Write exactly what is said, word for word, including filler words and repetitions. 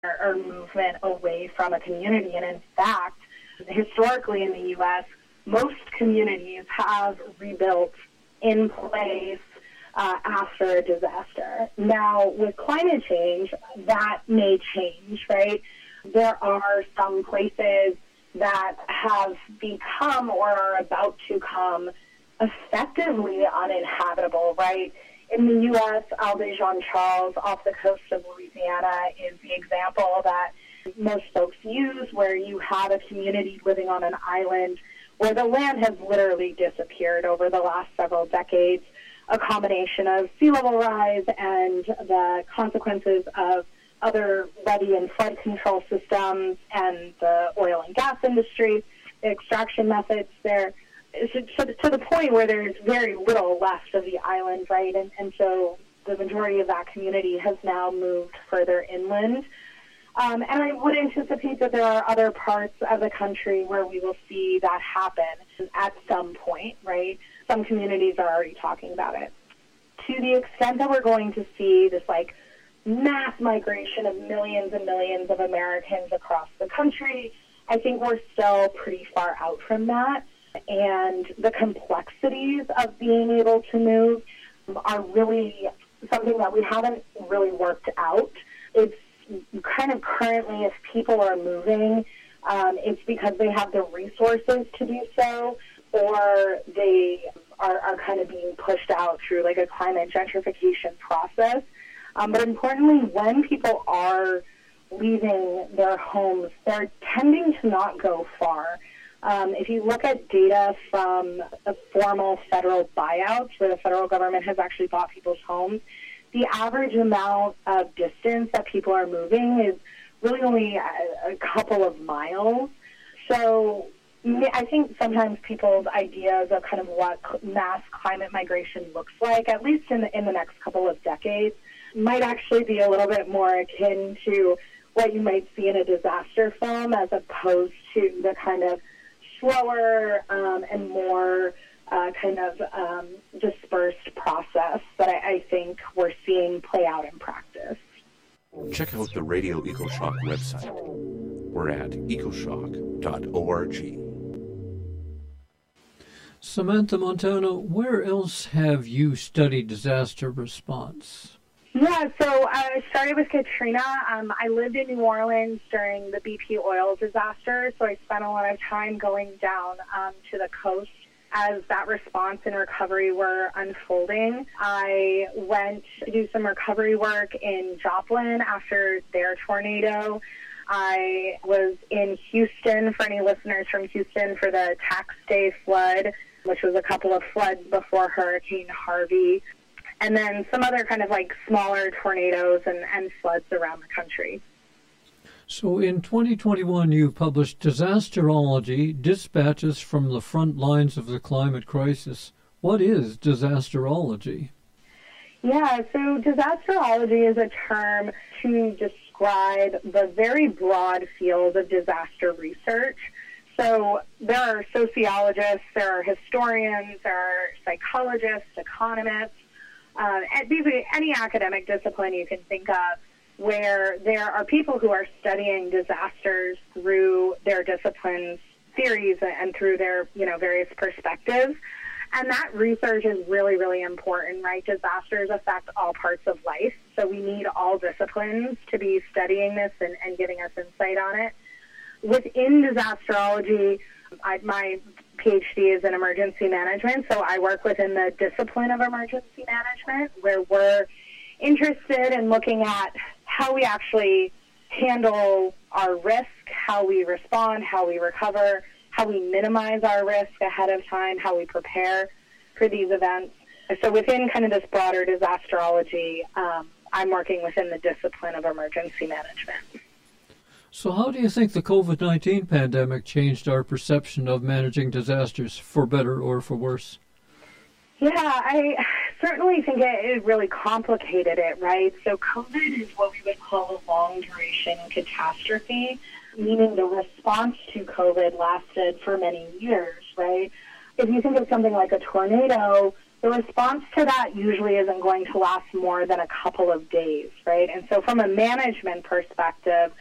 or, or movement away from a community. And in fact, historically in the U S, most communities have rebuilt in place uh, after a disaster. Now, with climate change, that may change, right? There are some places that have become or are about to come effectively uninhabitable, right? In the U S, Île Jean Charles off the coast of Louisiana is the example that most folks use, where you have a community living on an island where the land has literally disappeared over the last several decades, a combination of sea level rise and the consequences of other levee and flood control systems and the oil and gas industry, the extraction methods there, to, to the point where there's very little left of the island, right? And, and so the majority of that community has now moved further inland. Um, and I would anticipate that there are other parts of the country where we will see that happen at some point, right? Some communities are already talking about it. To the extent that we're going to see this, like, mass migration of millions and millions of Americans across the country, I think we're still pretty far out from that. And the complexities of being able to move are really something that we haven't really worked out. It's kind of currently, if people are moving, um, it's because they have the resources to do so, or they are, are kind of being pushed out through like a climate gentrification process. Um, but importantly, when people are leaving their homes, they're tending to not go far. Um, if you look at data from the formal federal buyouts, where the federal government has actually bought people's homes, the average amount of distance that people are moving is really only a, a couple of miles. So I think sometimes people's ideas of kind of what mass climate migration looks like, at least in the, in the next couple of decades, might actually be a little bit more akin to what you might see in a disaster film, as opposed to the kind of slower um, and more Uh, kind of um, dispersed process that I, I think we're seeing play out in practice. Check out the Radio EcoShock website. We're at ecoshock dot org. Samantha Montano, where else have you studied disaster response? Yeah, so I started with Katrina. Um, I lived in New Orleans during the B P oil disaster, so I spent a lot of time going down um, to the coast as that response and recovery were unfolding. I went to do some recovery work in Joplin after their tornado. I was in Houston, for any listeners from Houston, for the Tax Day flood, which was a couple of floods before Hurricane Harvey, and then some other kind of like smaller tornadoes and, and floods around the country. So in twenty twenty-one, you published Disasterology, Dispatches from the Front Lines of the Climate Crisis. What is disasterology? Yeah, so disasterology is a term to describe the very broad field of disaster research. So there are sociologists, there are historians, there are psychologists, economists, uh, and basically any academic discipline you can think of, where there are people who are studying disasters through their discipline's theories and through their, you know, various perspectives. And that research is really, really important, right? Disasters affect all parts of life, so we need all disciplines to be studying this and, and giving us insight on it. Within disasterology, I, my PhD is in emergency management, so I work within the discipline of emergency management, where we're interested in looking at how we actually handle our risk, how we respond, how we recover, how we minimize our risk ahead of time, how we prepare for these events. So within kind of this broader disasterology, um, I'm working within the discipline of emergency management. So how do you think the COVID nineteen pandemic changed our perception of managing disasters, for better or for worse? Yeah, I certainly think it, it really complicated it, right? So COVID is what we would call a long-duration catastrophe, meaning the response to COVID lasted for many years, right? If you think of something like a tornado, the response to that usually isn't going to last more than a couple of days, right? And so from a management perspective,